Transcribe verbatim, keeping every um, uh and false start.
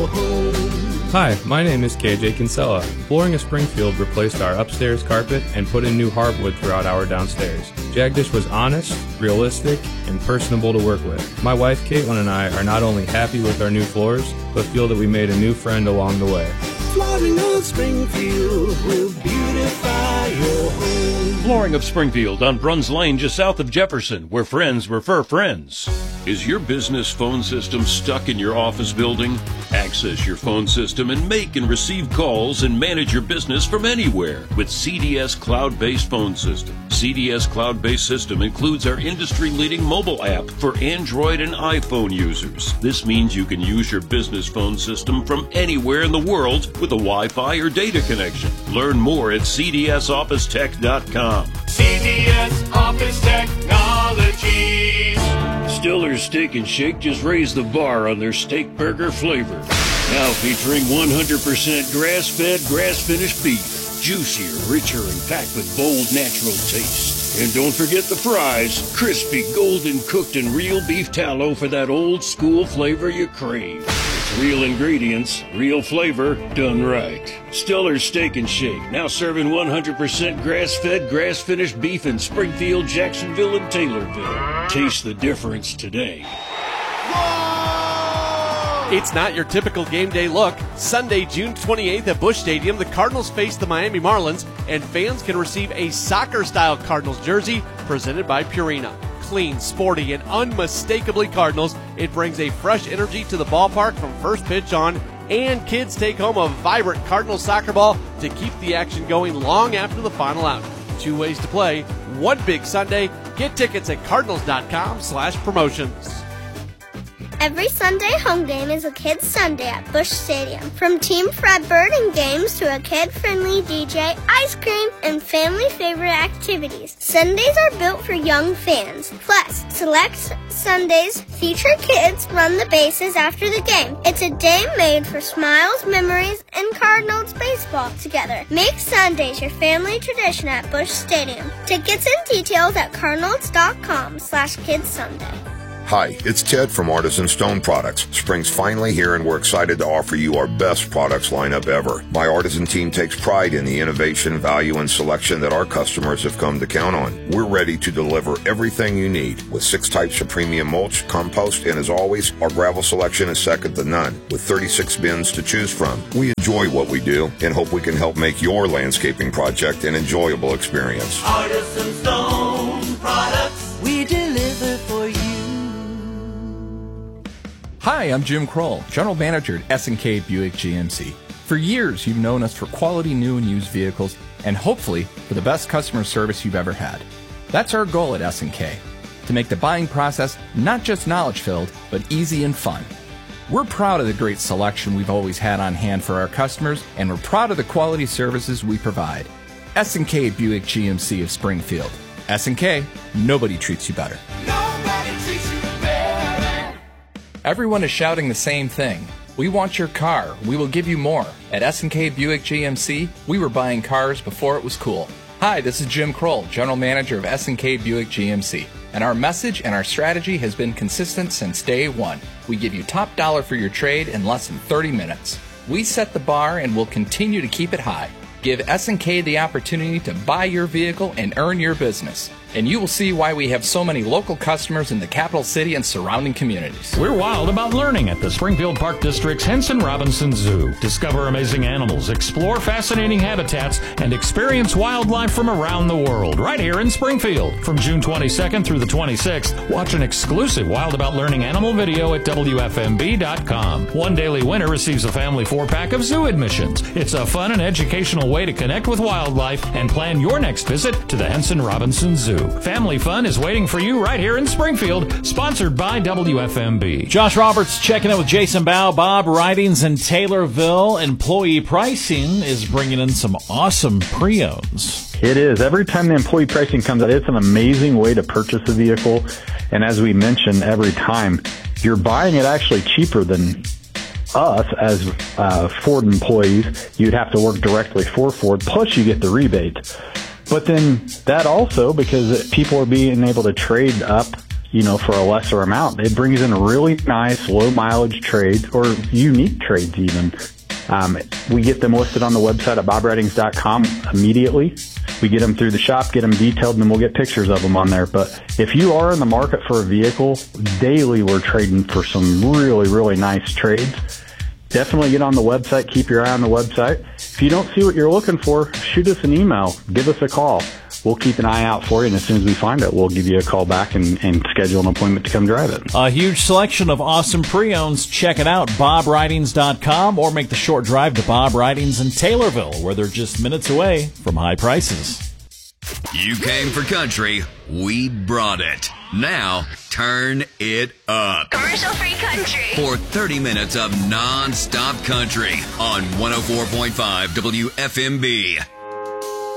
your home. Hi, my name is K J Kinsella. Flooring of Springfield replaced our upstairs carpet and put in new hardwood throughout our downstairs. Jagdish was honest, realistic, and personable to work with. My wife Caitlin and I are not only happy with our new floors, but feel that we made a new friend along the way. Flooring of Springfield will beautify your home. Flooring of Springfield on Bruns Lane, just south of Jefferson, where friends refer friends. Is your business phone system stuck in your office building? Access your phone system and make and receive calls and manage your business from anywhere with C D S Cloud-Based Phone System. C D S Cloud-Based System includes our industry-leading mobile app for Android and iPhone users. This means you can use your business phone system from anywhere in the world with a Wi-Fi or data connection. Learn more at c d s office tech dot com. C D S Office Technologies. Stiller's Steak and Shake just raised the bar on their steak burger flavor. Now featuring one hundred percent grass-fed, grass-finished beef. Juicier, richer, and packed with bold, natural taste. And don't forget the fries. Crispy, golden cooked, and real beef tallow for that old school flavor you crave. It's real ingredients, real flavor, done right. Stiller's Steak and Shake, now serving one hundred percent grass-fed, grass-finished beef in Springfield, Jacksonville, and Taylorville. Taste the difference today. It's not your typical game day look. Sunday, June twenty-eighth at Busch Stadium, the Cardinals face the Miami Marlins, and fans can receive a soccer-style Cardinals jersey presented by Purina. Clean, sporty, and unmistakably Cardinals, it brings a fresh energy to the ballpark from first pitch on, and kids take home a vibrant Cardinals soccer ball to keep the action going long after the final out. Two ways to play, one big Sunday. Get tickets at cardinals.com slash promotions. Every Sunday home game is a Kids Sunday at Busch Stadium. From Team Fredbird and games to a kid-friendly D J, ice cream, and family-favorite activities. Sundays are built for young fans. Plus, select Sundays feature kids run the bases after the game. It's a day made for smiles, memories, and Cardinals baseball together. Make Sundays your family tradition at Busch Stadium. Tickets and details at cardinals.com slash kids Sunday. Hi, it's Ted from Artisan Stone Products. Spring's finally here and we're excited to offer you our best products lineup ever. My Artisan team takes pride in the innovation, value, and selection that our customers have come to count on. We're ready to deliver everything you need with six types of premium mulch, compost, and as always, our gravel selection is second to none with thirty-six bins to choose from. We enjoy what we do and hope we can help make your landscaping project an enjoyable experience. Artisan Stone Products. We deliver for you. Hi, I'm Jim Kroll, General Manager at S and K Buick G M C. For years, you've known us for quality new and used vehicles and hopefully for the best customer service you've ever had. That's our goal at S and K, to make the buying process not just knowledge-filled, but easy and fun. We're proud of the great selection we've always had on hand for our customers, and we're proud of the quality services we provide. S and K Buick G M C of Springfield. S and K, nobody treats you better. Nobody treats you better. Everyone is shouting the same thing. We want your car. We will give you more. At S and K Buick G M C, we were buying cars before it was cool. Hi, this is Jim Kroll, General Manager of S and K Buick G M C. And our message and our strategy has been consistent since day one. We give you top dollar for your trade in less than thirty minutes. We set the bar and will continue to keep it high. Give S and K the opportunity to buy your vehicle and earn your business. And you will see why we have so many local customers in the capital city and surrounding communities. We're wild about learning at the Springfield Park District's Henson Robinson Zoo. Discover amazing animals, explore fascinating habitats, and experience wildlife from around the world right here in Springfield. From June twenty-second through the twenty-sixth, watch an exclusive Wild About Learning animal video at W F M B dot com. One daily winner receives a family four-pack of zoo admissions. It's a fun and educational way to connect with wildlife and plan your next visit to the Henson Robinson Zoo. Family fun is waiting for you right here in Springfield, sponsored by W F M B. Josh Roberts checking in with Jason Bow. Bob Ridings in Taylorville. Employee pricing is bringing in some awesome pre-owns. It is. Every time the employee pricing comes out, it's an amazing way to purchase a vehicle. And as we mentioned, every time you're buying it actually cheaper than us as uh, Ford employees. You'd have to work directly for Ford, plus you get the rebate. But then that also, because people are being able to trade up, you know, for a lesser amount. It brings in really nice low mileage trades or unique trades even. Um, we get them listed on the website at bob ridings dot com immediately. We get them through the shop, get them detailed, and then we'll get pictures of them on there. But if you are in the market for a vehicle, daily we're trading for some really, really nice trades. Definitely get on the website. Keep your eye on the website. If you don't see what you're looking for, shoot us an email. Give us a call. We'll keep an eye out for you, and as soon as we find it, we'll give you a call back and, and schedule an appointment to come drive it. A huge selection of awesome pre-owns. Check it out, bob ridings dot com, or make the short drive to Bob Ridings in Taylorville, where they're just minutes away from high prices. You came for country, we brought it. Now, turn it up. Commercial-free country. For thirty minutes of non-stop country on one oh four point five W F M B.